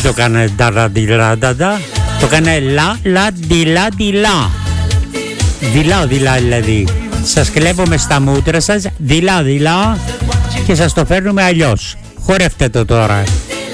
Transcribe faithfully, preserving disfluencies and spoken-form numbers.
το έκανε νταραντιλανταντα, το έκανε λα λα ντιλα ντιλα. Δειλά δειλά δηλαδή. Σας κλέβουμε στα μούτρα σας, δειλά δειλά, και σας το φέρνουμε αλλιώς. Χορεύτε το τώρα.